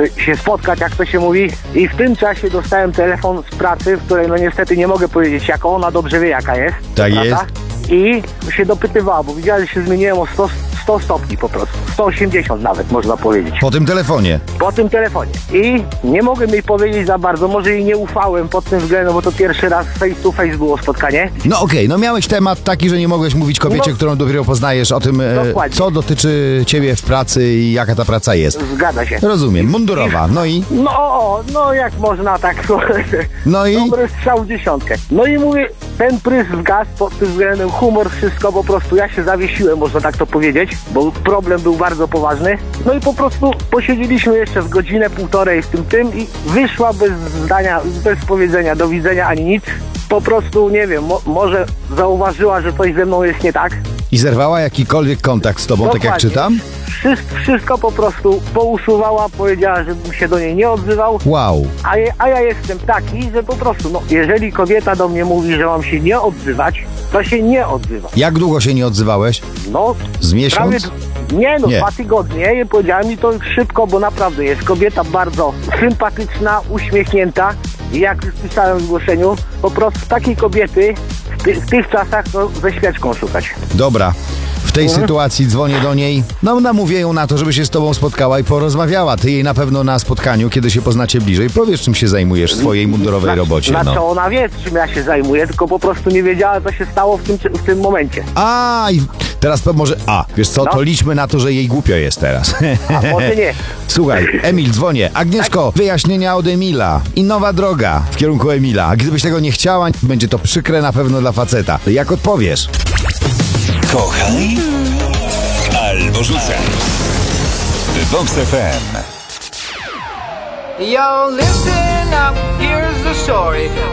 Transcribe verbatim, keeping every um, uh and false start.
się spotkać, jak to się mówi. I w tym czasie dostałem telefon z pracy, w której no niestety nie mogę powiedzieć, jaka ona dobrze wie, jaka jest. Tak prawda? jest. I się dopytywała, bo widziała, że się zmieniłem o sto, sto stopni po prostu. sto osiemdziesiąt nawet, można powiedzieć. Po tym telefonie. Po tym telefonie. I nie mogłem jej powiedzieć za bardzo, może jej nie ufałem pod tym względem, bo to pierwszy raz face to face było spotkanie. No okej, okay, no miałeś temat taki, że nie mogłeś mówić kobiecie, No, którą dopiero poznajesz, o tym, e, co dotyczy ciebie w pracy i jaka ta praca jest. Zgadza się. Rozumiem, mundurowa, no i? No, no jak można tak, no i? Dobry strzał w dziesiątkę. No i mówię, ten prys zgasł pod tym względem, humor, wszystko, po prostu ja się zawiesiłem, można tak to powiedzieć, bo problem był bardzo poważny. No i po prostu posiedzieliśmy jeszcze z godzinę, półtorej w tym tym i wyszła bez zdania, bez powiedzenia do widzenia ani nic. Po prostu, nie wiem, mo- może zauważyła, że coś ze mną jest nie tak. I zerwała jakikolwiek kontakt z tobą, Dokładnie. tak jak czytam? Wszystko, wszystko po prostu pousuwała, powiedziała, żebym się do niej nie odzywał. Wow. A, je, a ja jestem taki, że po prostu, no, jeżeli kobieta do mnie mówi, że mam się nie odzywać, to się nie odzywa. Jak długo się nie odzywałeś? No, Z miesiąc? Prawie, nie, no Nie. dwa tygodnie. I powiedziała mi to szybko, bo naprawdę jest kobieta bardzo sympatyczna, uśmiechnięta. I jak już pisałem w zgłoszeniu, po prostu takiej kobiety w, ty, w tych czasach no, ze świeczką szukać. Dobra. W tej Mhm. sytuacji dzwonię do niej, no namówię ją na to, żeby się z tobą spotkała i porozmawiała. Ty jej na pewno na spotkaniu, kiedy się poznacie bliżej, powiesz, czym się zajmujesz w swojej mundurowej Znaczy- robocie. Znaczy No. ona wie, czym ja się zajmuję, tylko po prostu nie wiedziała, co się stało w tym, w tym momencie. A, i teraz to może... A, wiesz co, No. to liczmy na to, że jej głupio jest teraz. A może nie. Słuchaj, Emil, dzwonię. Agnieszko, wyjaśnienia od Emila. I nowa droga w kierunku Emila. A gdybyś tego nie chciała, będzie to przykre na pewno dla faceta. Jak odpowiesz? Kochaj albo rzucaj. Vox F M. Yo, listen up, here's the story